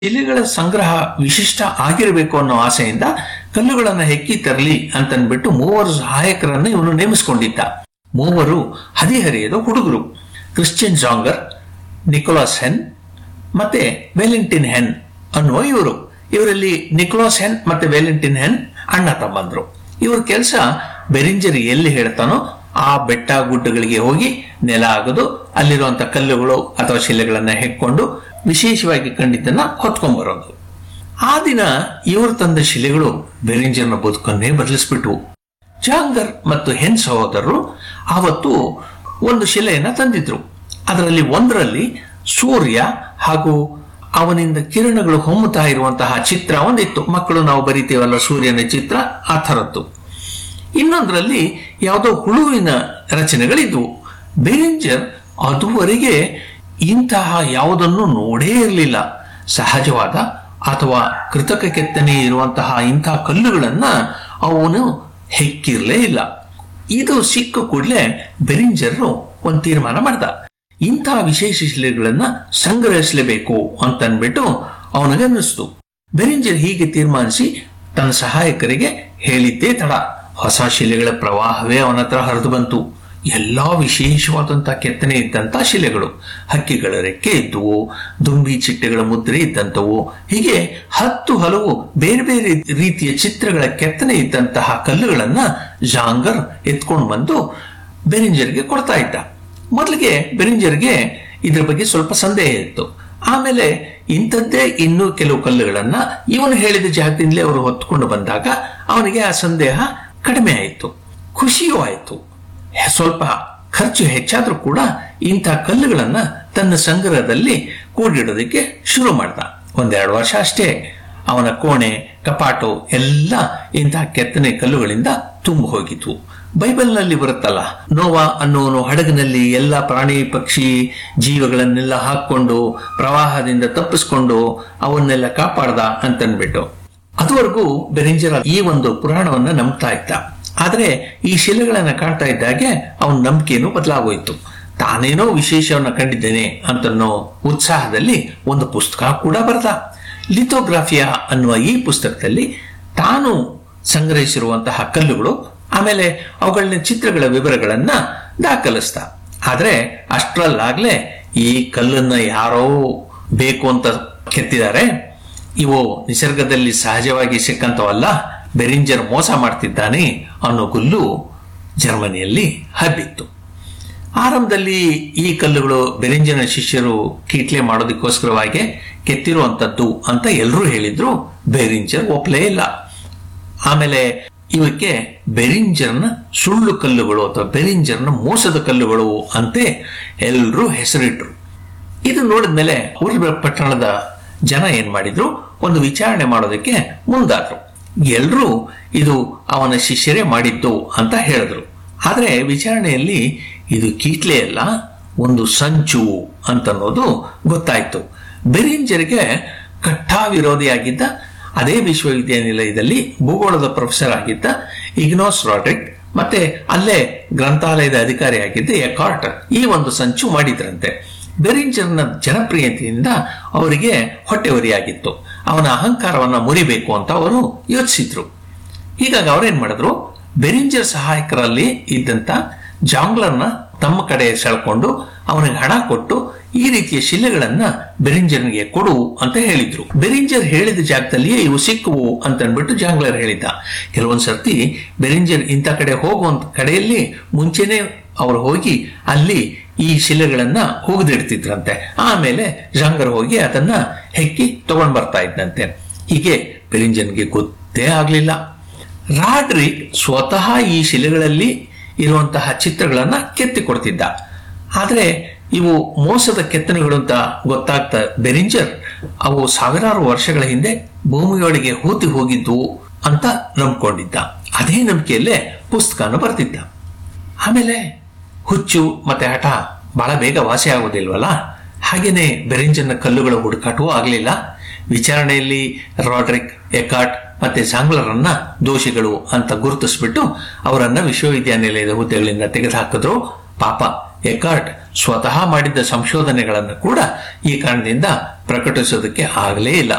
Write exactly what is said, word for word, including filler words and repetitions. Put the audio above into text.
ಶಿಲೆಗಳ ಸಂಗ್ರಹ ವಿಶಿಷ್ಟ ಆಗಿರಬೇಕು ಅನ್ನೋ ಆಸೆಯಿಂದ ಕಲ್ಲುಗಳನ್ನು ಹೆಕ್ಕಿ ತರಲಿ ಅಂತನ್ಬಿಟ್ಟು ಮೂವರು ಸಹಾಯಕರನ್ನು ಇವನು ನೇಮಿಸಿಕೊಂಡಿದ್ದ. ಮೂವರು ಹದಿಹರೆಯದ ಹುಡುಗರು, ಕ್ರಿಶ್ಚಿಯನ್ ಜಾಂಗರ್, ನಿಕೋಲಾಸ್ ಹೆನ್ ಮತ್ತೆ ವೆಲೆಂಟಿನ್ ಹೆನ್ ಅನ್ನುವ ಇವರು. ಇವರಲ್ಲಿ ನಿಕೋಲಾಸ್ ಹೆನ್ ಮತ್ತೆ ವೆಲೆಂಟಿನ್ ಹೆನ್ ಅಣ್ಣ ತಮ್ಮಂದ್ರು. ಇವ್ರ ಕೆಲಸ ಬೆರಿಂಜರ್ ಎಲ್ಲಿ ಹೇಳ್ತಾನೋ ಆ ಬೆಟ್ಟ ಗುಡ್ಡಗಳಿಗೆ ಹೋಗಿ ನೆಲ ಆಗದು, ಅಲ್ಲಿರುವಂತ ಕಲ್ಲುಗಳು ಅಥವಾ ಶಿಲೆಗಳನ್ನ ಹೆಕ್ಕೊಂಡು ವಿಶೇಷವಾಗಿ ಕಂಡಿದ್ದನ್ನ ಹೊತ್ಕೊಂಡ್ಬರೋದು. ಆ ದಿನ ಇವರು ತಂದ ಶಿಲೆಗಳು ಬೆರಿಂಜರ್ನ ಬದುಕನ್ನೇ ಬದಲಿಸ್ಬಿಟ್ವು. ಜಾಂಗರ್ ಮತ್ತು ಹೆನ್ ಸಹೋದರರು ಆವತ್ತು ಒಂದು ಶಿಲೆಯನ್ನ ತಂದಿದ್ರು. ಅದರಲ್ಲಿ ಒಂದರಲ್ಲಿ ಸೂರ್ಯ ಹಾಗೂ ಅವನಿಂದ ಕಿರಣಗಳು ಹೊಮ್ಮುತ್ತಾ ಇರುವಂತಹ ಚಿತ್ರ ಒಂದಿತ್ತು. ಮಕ್ಕಳು ನಾವು ಬರಿತೀವಲ್ಲ ಸೂರ್ಯನ ಚಿತ್ರ, ಆ ಥರದ್ದು. ಇನ್ನೊಂದರಲ್ಲಿ ಯಾವುದೋ ಹುಳುವಿನ ರಚನೆಗಳಿದ್ವು. ಬೆರಿಂಜರ್ ಅದುವರೆಗೆ ಇಂತಹ ಯಾವುದನ್ನು ನೋಡೇ ಇರಲಿಲ್ಲ. ಸಹಜವಾದ ಅಥವಾ ಕೃತಕ ಕೆತ್ತನೆ ಇರುವಂತಹ ಇಂತಹ ಕಲ್ಲುಗಳನ್ನ ಅವನು ಹೆಕ್ಕಿರ್ಲೇ ಇಲ್ಲ. ಇದು ಸಿಕ್ಕ ಕೂಡಲೇ ಬೆರಿಂಜರ್ ಒಂದು ತೀರ್ಮಾನ ಮಾಡ್ದ. ಇಂತಹ ವಿಶೇಷ ಶಿಲೆಗಳನ್ನ ಸಂಗ್ರಹಿಸಲೇಬೇಕು ಅಂತನ್ಬಿಟ್ಟು ಅವನಿಗನ್ನಿಸ್ತು. ಬೆರಿಂಜರ್ ಹೀಗೆ ತೀರ್ಮಾನಿಸಿ ತನ್ನ ಸಹಾಯಕರಿಗೆ ಹೇಳಿದ್ದೇ ತಡ. ಹೊಸ ಶಿಲೆಗಳ ಪ್ರವಾಹವೇ ಅವನ ಹತ್ರ ಹರಿದು ಬಂತು. ಎಲ್ಲಾ ವಿಶೇಷವಾದಂತಹ ಕೆತ್ತನೆ ಇದ್ದಂತ ಶಿಲೆಗಳು, ಹಕ್ಕಿಗಳ ರೆಕ್ಕೆ ಇದ್ದುವು, ದುಂಬಿ ಚಿಟ್ಟೆಗಳ ಮುದ್ರೆ ಇದ್ದಂಥವು, ಹೀಗೆ ಹತ್ತು ಹಲವು ಬೇರೆ ಬೇರೆ ರೀತಿಯ ಚಿತ್ರಗಳ ಕೆತ್ತನೆ ಇದ್ದಂತಹ ಕಲ್ಲುಗಳನ್ನ ಜಾಂಗರ್ ಎತ್ಕೊಂಡು ಬಂದು ಬೆರಿಂಜರ್ಗೆ ಕೊಡ್ತಾ ಇದ್ದ. ಮೊದಲಿಗೆ ಬೆರಿಂಜರ್ಗೆ ಇದ್ರ ಬಗ್ಗೆ ಸ್ವಲ್ಪ ಸಂದೇಹ ಇತ್ತು. ಆಮೇಲೆ ಇಂಥದ್ದೇ ಇನ್ನೂ ಕೆಲವು ಕಲ್ಲುಗಳನ್ನ ಇವನು ಹೇಳಿದ ಜಾಗದಿಂದಲೇ ಅವರು ಹೊತ್ಕೊಂಡು ಬಂದಾಗ ಅವನಿಗೆ ಆ ಸಂದೇಹ ಕಡಿಮೆ ಆಯಿತು, ಖುಷಿಯೂ ಆಯಿತು. ಸ್ವಲ್ಪ ಖರ್ಚು ಹೆಚ್ಚಾದ್ರೂ ಕೂಡ ಇಂಥ ಕಲ್ಲುಗಳನ್ನ ತನ್ನ ಸಂಗ್ರಹದಲ್ಲಿ ಕೂಡಿಡೋದಕ್ಕೆ ಶುರು ಮಾಡ್ದ. ಒಂದೆರಡು ವರ್ಷ ಅಷ್ಟೇ ಅವನ ಕೋಣೆ, ಕಪಾಟು ಎಲ್ಲ ಇಂತಹ ಕೆತ್ತನೆ ಕಲ್ಲುಗಳಿಂದ ತುಂಬ ಹೋಗಿತ್ತು. ಬೈಬಲ್ನಲ್ಲಿ ಬರುತ್ತಲ್ಲ, ನೋವಾ ಅನ್ನೋನು ಹಡಗಿನಲ್ಲಿ ಎಲ್ಲ ಪ್ರಾಣಿ ಪಕ್ಷಿ ಜೀವಗಳನ್ನೆಲ್ಲ ಹಾಕೊಂಡು ಪ್ರವಾಹದಿಂದ ತಪ್ಪಿಸ್ಕೊಂಡು ಅವನ್ನೆಲ್ಲ ಕಾಪಾಡ್ದ ಅಂತನ್ಬಿಟ್ಟು. ಅದುವರೆಗೂ ಬೆರಿಂಜರ್ ಈ ಒಂದು ಪುರಾಣವನ್ನ ನಂಬ್ತಾ ಇದ್ದ. ಆದ್ರೆ ಈ ಶಿಲೆಗಳನ್ನ ಕಾಣ್ತಾ ಇದ್ದಾಗೆ ಅವನ ನಂಬಿಕೆಯನ್ನು ಬದಲಾಗೋಯ್ತು. ತಾನೇನೋ ವಿಶೇಷವನ್ನ ಕಂಡಿದ್ದೇನೆ ಅಂತನ್ನೋ ಉತ್ಸಾಹದಲ್ಲಿ ಒಂದು ಪುಸ್ತಕ ಕೂಡ ಬರೆದ. ಲಿಥೋಗ್ರಾಫಿಯಾ ಅನ್ನುವ ಈ ಪುಸ್ತಕದಲ್ಲಿ ತಾನು ಸಂಗ್ರಹಿಸಿರುವಂತಹ ಕಲ್ಲುಗಳು, ಆಮೇಲೆ ಅವುಗಳನ್ನ ಚಿತ್ರಗಳ ವಿವರಗಳನ್ನ ದಾಖಲಿಸ್ತ. ಆದ್ರೆ ಅಷ್ಟರಲ್ಲಾಗ್ಲೇ ಈ ಕಲ್ಲನ್ನ ಯಾರೋ ಬೇಕು ಅಂತ ಕೆತ್ತಿದ್ದಾರೆ, ಇವು ನಿಸರ್ಗದಲ್ಲಿ ಸಹಜವಾಗಿ ಸಿಕ್ಕಂತವಲ್ಲ, ಬೆರಿಂಜರ್ ಮೋಸ ಮಾಡ್ತಿದ್ದಾನೆ ಅನ್ನೋ ಗುಲ್ಲು ಜರ್ಮನಿಯಲ್ಲಿ ಹಬ್ಬಿತ್ತು. ಆರಂಭದಲ್ಲಿ ಈ ಕಲ್ಲುಗಳು ಬೆರಿಂಜರ್ನ ಶಿಷ್ಯರು ಕೀಟ್ಲೆ ಮಾಡೋದಕ್ಕೋಸ್ಕರವಾಗಿ ಕೆತ್ತಿರುವಂತದ್ದು ಅಂತ ಎಲ್ಲರೂ ಹೇಳಿದ್ರು. ಬೆರಿಂಜರ್ ಒಪ್ಪಲೇ ಇಲ್ಲ. ಆಮೇಲೆ ಇವಕ್ಕೆ ಬೆರಿಂಜರ್ನ ಸುಳ್ಳು ಕಲ್ಲುಗಳು ಅಥವಾ ಬೆರಿಂಜರ್ನ ಮೋಸದ ಕಲ್ಲುಗಳು ಅಂತೆ ಎಲ್ಲರೂ ಹೆಸರಿಟ್ರು. ಇದು ನೋಡಿದ್ಮೇಲೆ ಊರ್ಬ ಪಟ್ಟಣದ ಜನ ಏನ್ ಮಾಡಿದ್ರು, ಒಂದು ವಿಚಾರಣೆ ಮಾಡೋದಕ್ಕೆ ಮುಂದಾದ್ರು. ಎಲ್ರೂ ಇದು ಅವನ ಶಿಷ್ಯರೇ ಮಾಡಿದ್ದು ಅಂತ ಹೇಳಿದ್ರು. ಆದ್ರೆ ವಿಚಾರಣೆಯಲ್ಲಿ ಇದು ಕೀಟ್ಲೆ ಅಲ್ಲ, ಒಂದು ಸಂಚು ಅಂತನ್ನೋದು ಗೊತ್ತಾಯ್ತು. ಬೆರಿಂಜರ್ಗೆ ಕಟ್ಟಾ ವಿರೋಧಿಯಾಗಿದ್ದ, ಅದೇ ವಿಶ್ವವಿದ್ಯಾನಿಲಯದಲ್ಲಿ ಭೂಗೋಳದ ಪ್ರೊಫೆಸರ್ ಆಗಿದ್ದ ಇಗ್ನಾಸ್ ರಾಡ್ರಿಕ್ ಮತ್ತೆ ಅಲ್ಲೇ ಗ್ರಂಥಾಲಯದ ಅಧಿಕಾರಿಯಾಗಿದ್ದ ಎಕಾರ್ಟ್ ಈ ಒಂದು ಸಂಚು ಮಾಡಿದ್ರಂತೆ. ಬೆರಿಂಜರ್ನ ಜನಪ್ರಿಯತೆಯಿಂದ ಅವರಿಗೆ ಹೊಟ್ಟೆವರಿಯಾಗಿತ್ತು. ಅವನ ಅಹಂಕಾರವನ್ನ ಮುರಿಬೇಕು ಅಂತ ಅವರು ಯೋಚಿಸಿದ್ರು. ಹೀಗಾಗಿ ಅವರೇನ್ ಮಾಡಿದ್ರು, ಬೆರಿಂಜರ್ ಸಹಾಯಕರಲ್ಲಿ ಇದ್ದಂತ ಜಾಂಗ್ಲರ್ನ ತಮ್ಮ ಕಡೆ ಸೆಳ್ಕೊಂಡು ಅವನಿಗೆ ಹಣ ಕೊಟ್ಟು ಈ ರೀತಿಯ ಶಿಲೆಗಳನ್ನ ಬೆರಿಂಜರ್ನಿಗೆ ಕೊಡು ಅಂತ ಹೇಳಿದ್ರು. ಬೆರಿಂಜರ್ ಹೇಳಿದ ಜಾಗದಲ್ಲಿಯೇ ಇವು ಸಿಕ್ಕುವು ಅಂತ ಅನ್ಬಿಟ್ಟು ಜಾಂಗ್ಲರ್ ಹೇಳಿದ್ದ. ಕೆಲವೊಂದ್ ಸರ್ತಿ ಬೆರಿಂಜರ್ ಇಂಥ ಕಡೆ ಹೋಗುವಂತ ಕಡೆಯಲ್ಲಿ ಮುಂಚೆನೆ ಅವರು ಹೋಗಿ ಅಲ್ಲಿ ಈ ಶಿಲೆಗಳನ್ನ ಹೋಗದಿಡ್ತಿದ್ರಂತೆ. ಆಮೇಲೆ ಜಾಂಗರ್ ಹೋಗಿ ಅದನ್ನ ಹೆಕ್ಕಿ ತಗೊಂಡ್ ಬರ್ತಾ ಇದ್ದಂತೆ. ಹೀಗೆ ಬೆರಿಂಜರ್ಗೆ ಗೊತ್ತೇ ಆಗ್ಲಿಲ್ಲ. ರಾಡ್ರಿಕ್ ಸ್ವತಃ ಈ ಶಿಲೆಗಳಲ್ಲಿ ಇರುವಂತಹ ಚಿತ್ರಗಳನ್ನ ಕೆತ್ತಿ ಕೊಡ್ತಿದ್ದ. ಆದ್ರೆ ಇವು ಮೋಸದ ಕೆತ್ತನೆಗಳು ಅಂತ ಗೊತ್ತಾಗ್ತಾ ಬೆರಿಂಜರ್ ಅವು ಸಾವಿರಾರು ವರ್ಷಗಳ ಹಿಂದೆ ಭೂಮಿಯೊಳಗೆ ಹೂತಿ ಹೋಗಿದ್ದು ಅಂತ ನಂಬ್ಕೊಂಡಿದ್ದ. ಅದೇ ನಂಬಿಕೆಯಲ್ಲೇ ಪುಸ್ತಕನ ಬರ್ತಿದ್ದ. ಆಮೇಲೆ ಹುಚ್ಚು ಮತ್ತೆ ಹಠ ಬಹಳ ಬೇಗ ವಾಸಿ ಆಗೋದಿಲ್ವಲ್ಲ, ಹಾಗೇನೆ ಬೆರಿಂಜರ್ನ ಕಲ್ಲುಗಳ ಹುಡುಕಾಟವೂ ಆಗ್ಲಿಲ್ಲ. ವಿಚಾರಣೆಯಲ್ಲಿ ರಾಡ್ರಿಕ್, ಎಕಾರ್ಟ್ ಮತ್ತೆ ಜಾಂಗ್ಲರನ್ನ ದೋಷಿಗಳು ಅಂತ ಗುರುತಿಸ್ಬಿಟ್ಟು ಅವರನ್ನ ವಿಶ್ವವಿದ್ಯಾನಿಲಯದ ಹುದ್ದೆಗಳಿಂದ ತೆಗೆದುಹಾಕಿದ್ರು. ಪಾಪ ಎಕಾರ್ಟ್ ಸ್ವತಃ ಮಾಡಿದ್ದ ಸಂಶೋಧನೆಗಳನ್ನು ಕೂಡ ಈ ಕಾರಣದಿಂದ ಪ್ರಕಟಿಸೋದಕ್ಕೆ ಆಗಲೇ ಇಲ್ಲ.